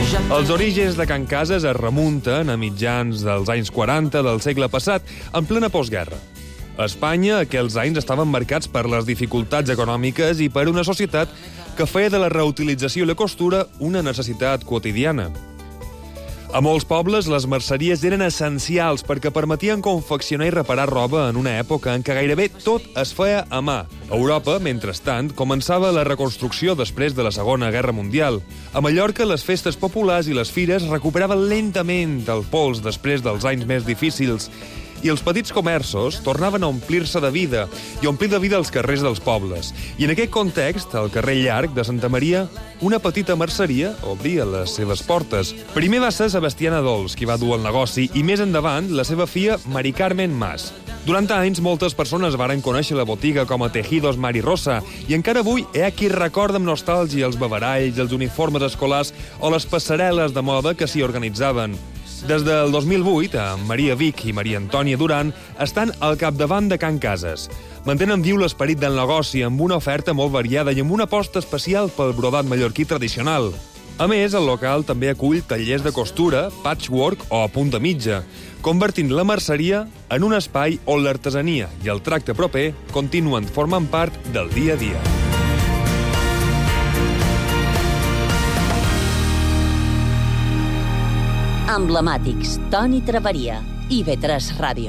Els orígens de Can Casas es remunten a mitjans dels anys 40 del segle passat, en plena postguerra. A Espanya, aquells anys estaven marcats per les dificultats econòmiques i per una societat que feia de la reutilització i la costura una necessitat quotidiana. A molts pobles, les merceries eren essencials perquè permetien confeccionar i reparar roba en una època en què gairebé tot es feia a mà. A Europa, mentrestant, començava la reconstrucció després de la Segona Guerra Mundial. A Mallorca, les festes populars i les fires recuperaven lentament el pols després dels anys més difícils i els petits comerços tornaven a omplir-se de vida i omplir de vida els carrers dels pobles. I en aquest context, al carrer Llarg de Santa Maria, una petita merceria obria les seves portes. Primer va ser Sebastiana Dols qui va dur el negoci i més endavant la seva filla Mari Carmen Mas. Durant anys, moltes persones varen conèixer la botiga com a Tejidos Mari Rosa i encara avui hi ha qui recorda amb nostàlgia els babaralls, els uniformes escolars o les passarel·les de moda que s'hi organitzaven. Des del 2008, Maria Vic i Maria Antònia Duran estan al capdavant de Can Casas. Mantenen viu l'esperit del negoci amb una oferta molt variada i amb una aposta especial pel brodat mallorquí tradicional. A més, el local també acull tallers de costura, patchwork o a punta mitja, convertint la merceria en un espai on l'artesania i el tracte proper continuen formant part del dia a dia. Emblemàtics, Toni Traveria, IB3 Ràdio.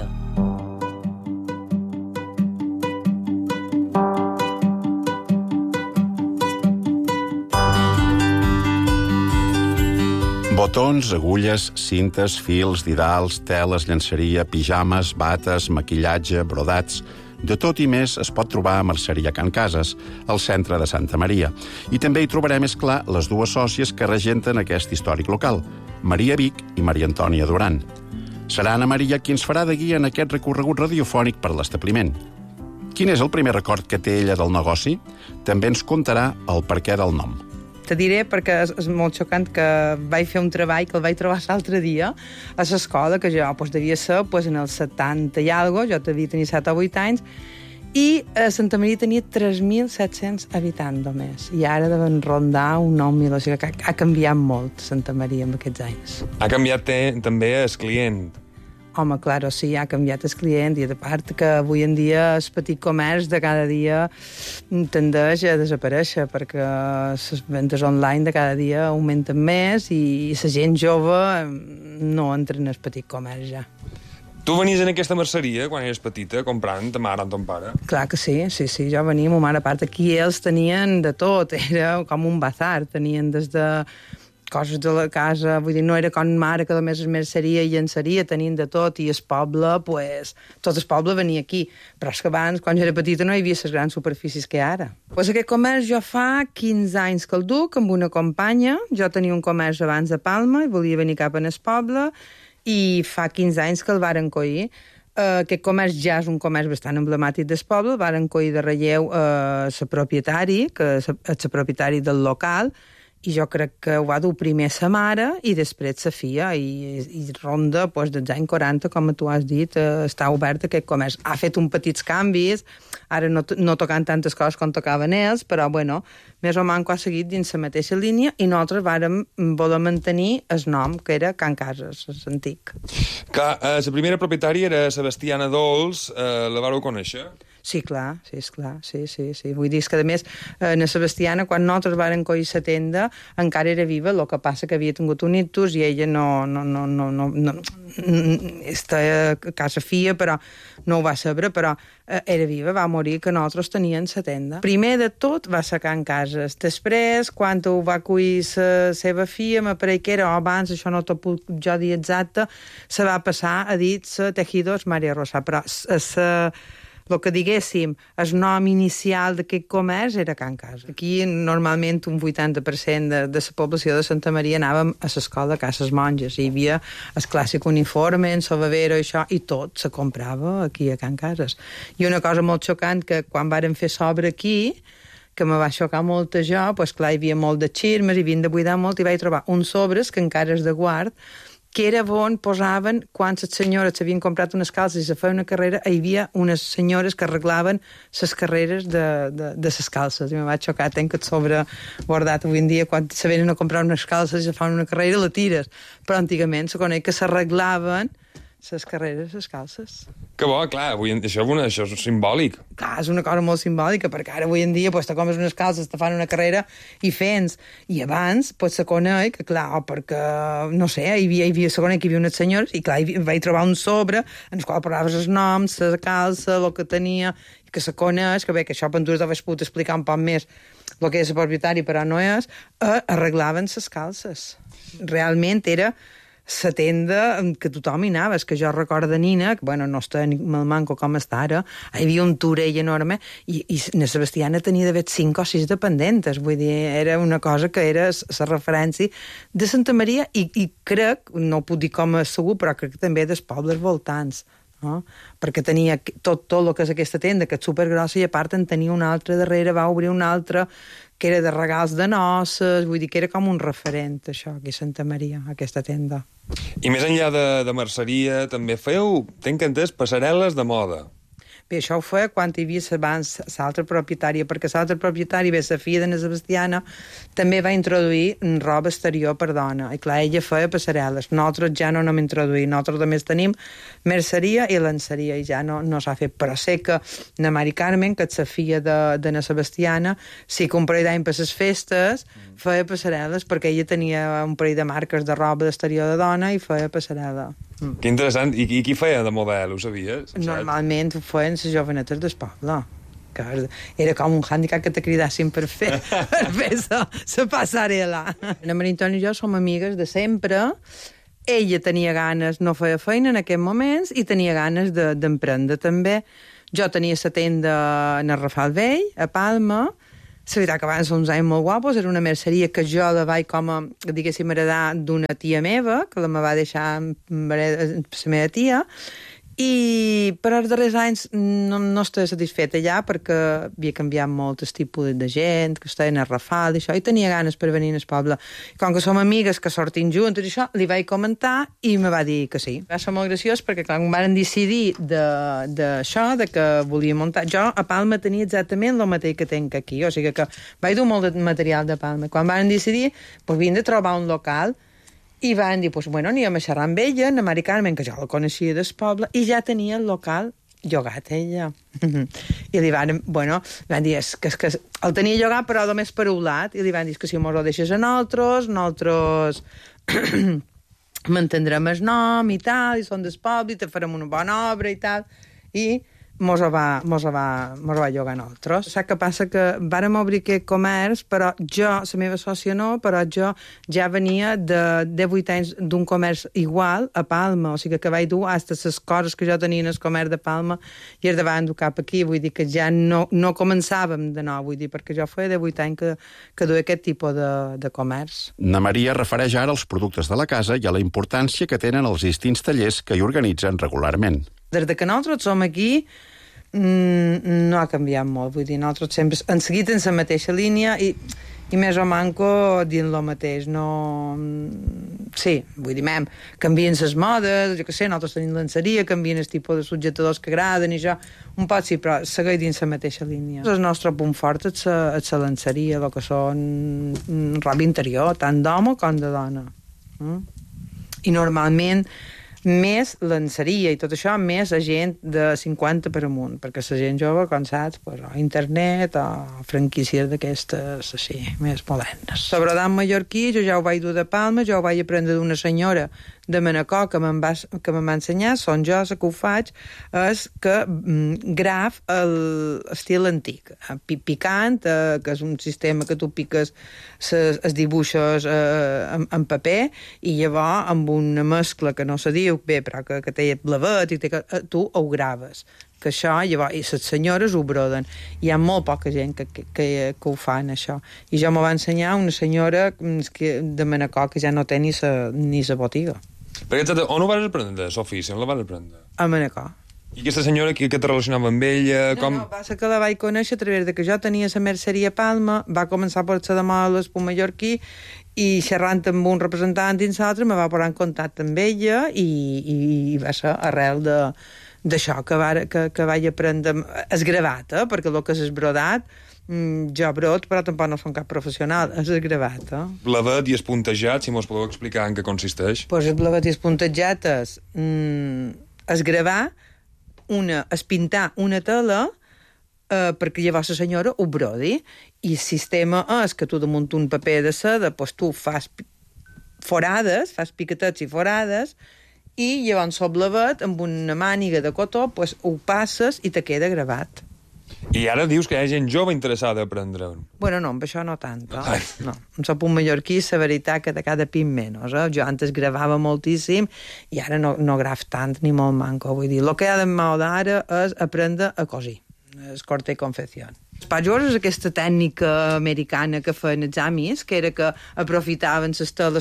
Botons, agulles, cintes, fils, didals, teles, llenceria, pijames, bates, maquillatge, brodats... De tot i més es pot trobar a Merceria Can Casas, al centre de Santa Maria. I també hi trobarem, és clar, les dues sòcies que regenten aquest històric local, Maria Vic i Maria Antònia Duran. Serà Anna Maria qui ens farà de guia en aquest recorregut radiofònic per l'establiment. Quin és el primer record que té ella del negoci? També ens contarà el perquè del nom. Te diré perquè és molt xocant que vaig fer un treball que el vaig trobar l'altre dia a l'escola, que jo devia ser en els 70 i alguna cosa, jo devia tenir 7 o 8 anys, i a Santa Maria tenia 3.700 habitants només, i ara deuen rondar un 9.000, o sigui que ha canviat molt Santa Maria en aquests anys. Ha canviat també el client. Home, clar, sí, ha canviat el client i, a part, que avui en dia el petit comerç de cada dia tendeix a desaparèixer perquè les ventes online de cada dia augmenten més i la gent jove no entra en el petit comerç ja. Tu venies en aquesta merceria quan eres petita, comprant ta mare amb ton pare? Clar que sí, jo venia amb ma mare. A part, aquí ells tenien de tot, era com un bazar, tenien des de coses de la casa, vull dir, no era com mare que només es merceria i llenceria, tenien de tot, i el poble, tot el poble venia aquí. Però és que abans, quan jo era petita, no hi havia les grans superfícies que hi ha ara. Aquest comerç jo fa 15 anys que el duc amb una companya. Jo tenia un comerç abans de Palma i volia venir cap en el poble, i fa 15 anys que el varen collir. Aquest comerç ja és un comerç bastant emblemàtic del poble, el varen collir de relleu el propietari, que és el propietari del local, i jo crec que ho va dur primer sa mare i després sa filla, i ronda dels anys 40, com tu has dit, està obert aquest comerç. Ha fet uns petits canvis, ara no tocant tantes coses com tocaven ells, però bueno, més o menys ha seguit dins la mateixa línia, i nosaltres vàrem voler mantenir el nom, que era Can Casas, l'antic. La primera propietària era Sebastiana Dols, la vareu conèixer? Sí, clar, sí. Vull dir que, a més, na Sebastiana, quan nosaltres vàrem collir la tenda, encara era viva, el que passa que havia tingut un ictus i ella està a casa filla, però no ho va saber, però era viva, va morir, que nosaltres teníem la tenda. Primer de tot va ser Can Casas. Després, quan ho va collir la seva filla, m'apareix que era, abans, això no t'ho puc jo dir exacte, se va passar a dir la Tejidos Mari Rosa, però el que diguéssim, el nom inicial d'aquest comerç era Can Casas. Aquí, normalment, un 80% de la població de Santa Maria anàvem a l'escola de Cases Monges. Hi havia el clàssic uniforme, el sovavero, això, i tot se comprava aquí a Can Casas. I una cosa molt xocant, que quan varen fer sobre aquí, que me va xocar molt a jo, clar, hi havia molt de xirmes, i havien de buidar molt, i vaig trobar uns sobres que encara és de guard, que era on posaven, quan les senyores s'havien comprat unes calces i se feia una carrera, hi havia unes senyores que arreglaven les carreres de les calces. I me vaig xocar, tenc el sobrebordat avui en dia, quan se venen a comprar unes calces i se fan una carrera, la tires. Però antigament se coneix que s'arreglaven les carreres, les calces. Que bo, clar, això és simbòlic. Clar, és una cosa molt simbòlica, perquè ara avui en dia te compres unes calces, te fan una carrera i fens. I abans se coneix que, clar, perquè, no sé, se coneix que hi havia unes senyores i, clar, vaig trobar un sobre en el qual parlaves els noms, la calça, el que tenia, i que se coneix, que bé, que això per tu t'havies pogut explicar un poc més el que és el propietari, però no és, arreglaven les calces. Realment era la tenda que tothom hi anava. És que jo recordo de nina, que bueno, no està ni mal manco com està ara, hi havia un torell enorme i na Sebastiana tenia d'haver 5 o 6 dependentes. Vull dir, era una cosa que era la referència de Santa Maria i crec, no ho puc dir com a segur, però crec que també dels pobles voltants. No? Perquè tenia tot el que és aquesta tenda, que és supergrossa, i a part en tenia una altra darrere, va obrir una altra que era de regals de noces, vull dir que era com un referent, això, aquí a Santa Maria, aquesta tenda. I més enllà de merceria, també feu, tenc entès, passarel·les de moda. Bé, això ho feia quan hi havia abans l'altra propietària, perquè l'altra propietària, bé, la filla de na Sebastiana, també va introduir roba exterior per dona. I clar, ella feia passarel·les. Nosaltres ja no n'hem introduït. Nosaltres només tenim merceria i lenceria, i ja no s'ha fet. Però sé que na Mari Carmen, que és la filla de na Sebastiana, sí que un parell d'any per les festes feia passarel·les, perquè ella tenia un parell de marques de roba d'exterior de dona i feia passarel·la. Que interessant. I qui feia de model, ho sabies? Normalment ho feien les jovenetes del poble. Que era com un hàndicap que te cridassin per fer la passarel·la. La Maria Antònia i jo som amigues de sempre. Ella tenia ganes, no feia feina en aquests moments, i tenia ganes d'emprendre també. Jo tenia la tenda en el Rafal Vell, a Palma. La veritat que abans uns anys molt guapos, era una merceria que jo la vaig com a, diguéssim, heredar d'una tia meva, que la me va deixar la meva tia, però els darrers anys no estava satisfeta allà perquè havia canviat molt el tipus de gent, que estava en el Rafal i això, i tenia ganes per venir al poble. I com que som amigues que sortim juntes i això, li vaig comentar i me va dir que sí. Va ser molt graciós perquè clar, quan van decidir d'això, de que volia muntar... Jo a Palma tenia exactament el mateix que tenc aquí, o sigui que vaig dur molt de material de Palma. Quan van decidir, doncs havien de trobar un local. I van dir, doncs, bueno, aníem a xerrar amb ella, na Mari Carmen, que jo la coneixia del poble, i ja tenia el local llogat, ella. I li van dir que el tenia llogat, però només per un lat, i li van dir que si mos ho deixes a nosaltres mantindrem el nom i tal, i són del poble, i te farem una bona obra i tal, i mos ho va llogar a nosaltres. Saps què passa? Que vàrem obrir aquest comerç, però jo, la meva sòcia no, però jo ja venia de 18 anys d'un comerç igual a Palma, o sigui que vaig dur fins les coses que jo tenia en el comerç de Palma i es davant dur cap aquí, vull dir que ja no començàvem de nou, vull dir, perquè jo feia 18 anys que duia aquest tipus de comerç. Na Maria refereix ara als productes de la casa i a la importància que tenen els distints tallers que hi organitzen regularment. Des que nosaltres som aquí, no ha canviat molt. Vull dir, nosaltres sempre hem seguit en la mateixa línia i més o manco dient el mateix. No... Sí, vull dir, canvien les modes, jo què sé, nosaltres tenim lenceria, canvien el tipus de subjetadors que agraden i això, un pot sí, però segueix dins la mateixa línia. El nostre punt fort és la lenceria, el que són roba interior, tant d'home com de dona. I normalment més lenceria i tot això, més a gent de 50 per amunt, perquè la gent jove, com saps, o internet o franquícies d'aquestes així, més modernes. Sobre brodat mallorquí, jo ja ho vaig dur de Palma, jo ho vaig aprendre d'una senyora de Manacor que me'n va ensenyar, són jo, la que ho faig, és que graf l'estil antic, picant, que és un sistema que tu piques els dibuixos en paper i llavors amb una mescla que no se diu bé, però que té blavet i tu ho graves. Que això, llavors, i les senyores ho broden. Hi ha molt poca gent que ho fan, això. I jo m'ho va ensenyar una senyora de Manacor que ja no té ni la botiga. Perquè, on ho vas aprendre, Sofia? On la vas aprendre? A Manacor. I aquesta senyora, que te relacionava amb ella? No, va ser que la vaig conèixer a través de que jo tenia la merceria Palma, va començar per ser de mà de l'Espú mallorquí, i xerrant amb un representant dins l'altre me va posar en contacte amb ella i va ser arrel d'això que vaig aprendre esgravat, perquè el que és esbrodat jo brot, però tampoc no som cap professional, és esgravat. Blavet i espuntejat, si mos podeu explicar en què consisteix. Pues el blavet i espuntejat és esgravar, és pintar una tela perquè llavors la senyora ho brodi, i el sistema és que tu damunt un paper de seda tu fas forades, fas piquetets i forades, i llavors el blavet amb una màniga de cotó ho passes i te queda gravat. I ara dius que hi ha gent jove interessada a aprendre. Bueno, no, amb això no tant. No. En soc un mallorquí, la veritat que de cada pin menys. Jo antes gravava moltíssim i ara no graf tant ni molt manco. Vull dir, el que ha de moda ara és aprendre a cosir. És corte i confecció. Els patchwork és aquesta tècnica americana que feien els amis, que era que aprofitaven les teles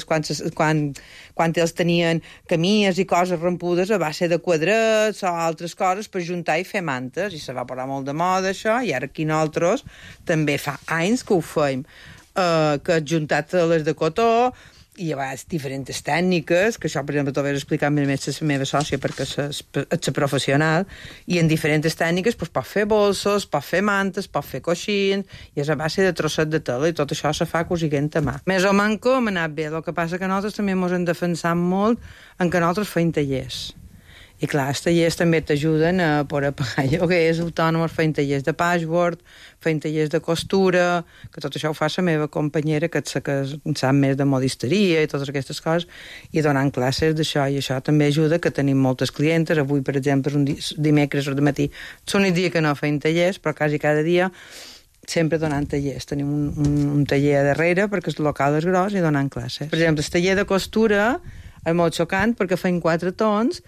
quan ells tenien camies i coses rompudes a base de quadrats o altres coses per juntar i fer mantes, i se va posar molt de moda això, i ara aquí nosaltres també fa anys que ho feim, que juntar teles de cotó i hi ha diferents tècniques, que això, per exemple, t'ho vaig explicar més la meva sòcia perquè és la professional, i en diferents tècniques pot fer bolsos, pot fer mantes, pot fer coixins, i és a base de trosset de tela, i tot això se fa cosiguent a mà. Més o manco m'ha anat bé, el que passa que nosaltres també ens hem defensat molt en que nosaltres feim tallers. I clar, els tallers també t'ajuden a poder pagar lloguers autònoms, feim tallers de patchwork, feim tallers de costura, que tot això ho fa la meva companyera, que sap més de modisteria i totes aquestes coses, i donant classes d'això, i això també ajuda, que tenim moltes clientes. Avui, per exemple, és un dimecres de matí, és l'únic dia que no feim tallers, però quasi cada dia sempre donant tallers. Tenim un taller a darrere, perquè el local és gros, i donant classes. Per exemple, el taller de costura és molt xocant, perquè feim 4 tons,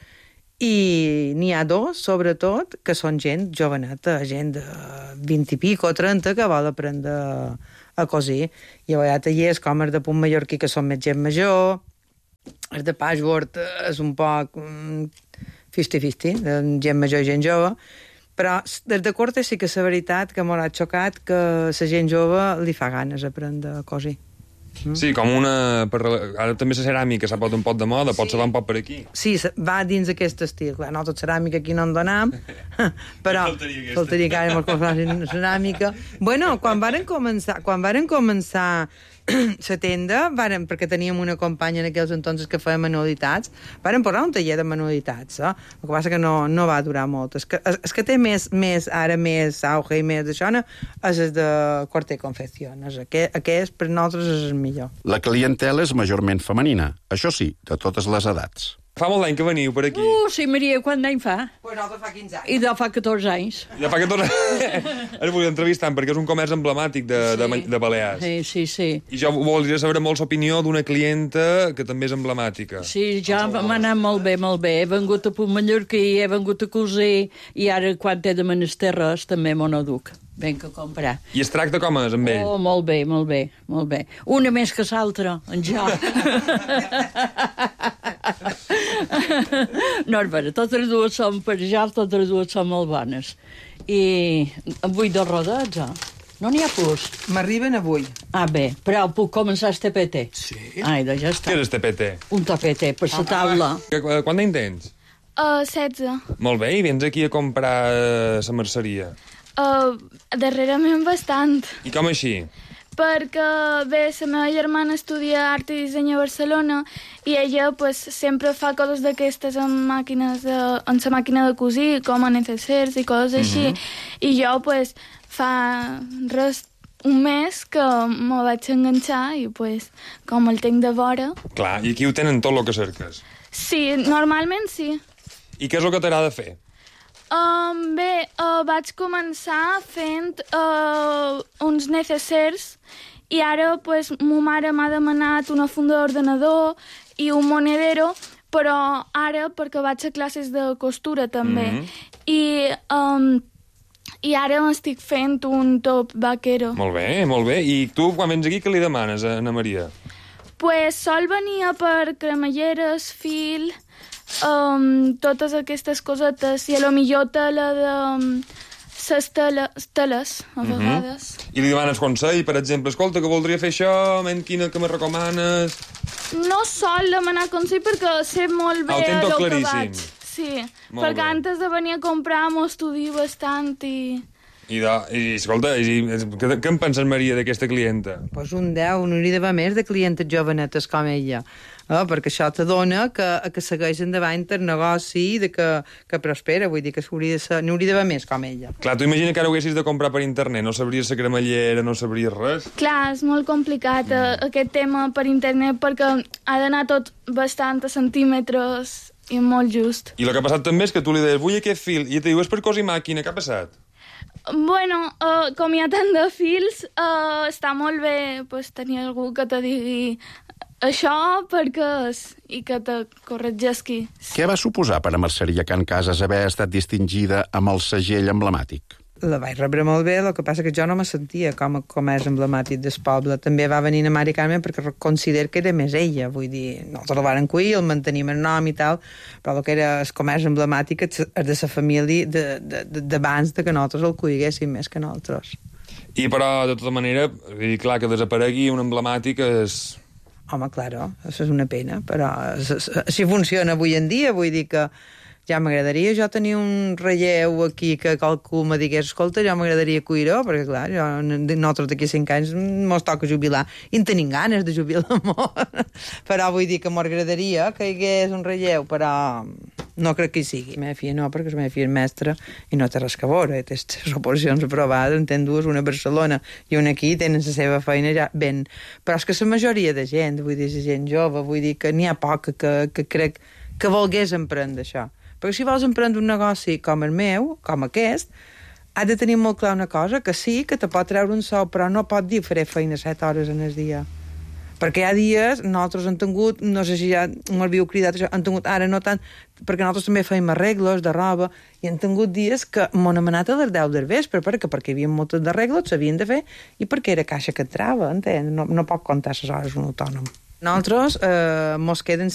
i n'hi ha 2, sobretot, que són gent joveneta, gent de 20 i pico o 30 que vol aprendre a cosir. I hi ha tallers com els de punt mallorquí, que són més gent major, els de patchwork és un poc 50-50, gent major i gent jove, però des de corte sí que és la veritat que m'ha xocat que la gent jove li fa ganes aprendre a cosir. Sí, com una... Ara també la ceràmica s'ha posat un poc de moda, pot ser un poc per aquí. Sí, va dins aquest estil. Clar, nosaltres ceràmica aquí no en donam, però faltaria que ara mos facin ceràmica. Bueno, quan varen començar la tenda, perquè teníem una companya en aquells entonces que feia manualitats, varen posar un taller de manualitats. El que passa que no va durar molt. El que té més auge i més d'això és el de corte i confecció. Aquest per nosaltres és el millor. La clientela és majorment femenina, això sí, de totes les edats. Fa molt d'any que veniu per aquí. Sí, Maria, quant d'any fa? Pues nosaltres fa 15 anys. I de fa 14 anys. Ja fa 14 Ara vull entrevistar perquè és un comerç emblemàtic de Balears. Sí. I jo voldria saber molt l'opinió d'una clienta que també és emblemàtica. Sí, ja m'ha anat molt bé. He vengut a Punt Mallorquí, he vengut a cosir, i ara, quan he de menester res, també m'ho duc. Venc a comprar. I es tracta com és amb ell? Oh, molt bé. Una més que l'altra, en ja. No, és vera, totes dues són per ja, totes dues són molt bones. I avui 2 rodets, No n'hi ha plus? M'arriben avui. Bé, però puc començar el TPT? Sí. Ai, doncs ja està. Què és el TPT? Un TPT per la taula. Quant d'any tens? 16. Molt bé, i vens aquí a comprar la merceria? Darrerament bastant. I com així? Perquè, bé, la meva germana estudia art i disseny a Barcelona i ella pues, sempre fa coses d'aquestes en la màquina de cosir, com a necessers i coses així. I jo, pues, fa un mes que me vaig enganxar i, pues, com el tinc de vora... Clar, i aquí ho tenen tot el que cerques? Sí, normalment sí. I què és el que t'agrada fer? Bé, vaig començar fent uns necessers i ara pues, ma mare m'ha demanat una funda d'ordenador i un monedero, però ara perquè vaig a classes de costura també. I ara m'estic fent un top vaquero. Molt bé. I tu, quan vens aquí, què li demanes a Ana Maria? Pues sol venir per cremalleres, fil, totes aquestes cosetes, i a lo millor tela de ses teles, a vegades. I li demanes consell, per exemple, escolta, que voldria fer això, quina que me recomanes? No sol demanar consell perquè sé molt bé el que claríssim. vaig. Sí, Molt perquè bé. antes de venir a comprar m'ho estudio bastant i... I escolta, què en penses, Maria, d'aquesta clienta? Pues un 10, n'hauria d'haver més de clientes jovenetes com ella. Perquè això t'adona que segueix endavant el negoci, que prospera, vull dir que n'hauria d'haver més com ella. Clar, tu imagina que ara ho haguessis de comprar per internet, no sabries la cremallera, no sabries res. Clar, és molt complicat aquest tema per internet perquè ha d'anar tot bastant a centímetres i molt just. I el que ha passat també és que tu li deies, vull aquest fil, i te diu, és per cos i màquina, què ha passat? Bueno, com hi ha tant de fils, està molt bé pues, tenir algú que te digui això perquè és i que te corregeixi. Què va suposar per a Merceria Can Casas haver estat distingida amb el segell emblemàtic? La vaig rebre molt bé, el que passa que jo no me sentia com és emblemàtic del poble. També va venir a Mari Carmen perquè considero que era més ella, vull dir, nosaltres el varen cuir, el mantenim el nom i tal, però el que era el comerç emblemàtic és de la família d'abans de que nosaltres el cuiguéssim més que nosaltres. I però, de tota manera, clar, que desaparegui un emblemàtic és... Home, claro, això és una pena, però així funciona avui en dia, vull dir que ja m'agradaria jo tenir un relleu aquí que qualcú me digués, escolta, jo m'agradaria cuir-ho, perquè clar, nosaltres d'aquí a 5 anys mos toca jubilar, i en tenim ganes de jubilar molt, però vull dir que m'agradaria que hi hagués un relleu, però no crec que hi sigui. La meva filla no, perquè la meva filla és mestra i no té res que veure, té les oposicions aprovades, en tenen dues, una a Barcelona i una aquí, tenen la seva feina ja ben... Però és que la majoria de gent, vull dir, la gent jove, vull dir que n'hi ha poca que crec que volgués emprendre això. Perquè si vols emprendre un negoci com el meu, com aquest, has de tenir molt clar una cosa, que sí, que te pot treure un sou, però no pot dir faré feina 7 hores en el dia. Perquè hi ha dies, nosaltres hem tingut, no sé si ja m'havíeu cridat això, hem tingut, ara no tant, perquè nosaltres també fèiem arreglos de roba, i hem tingut dies que m'han anat a les 10 del vespre, perquè hi havia moltes d'arreglos, s'havien de fer, i perquè era caixa que entrava, entens? No pot comptar les hores un autònom. Nosaltres mos queden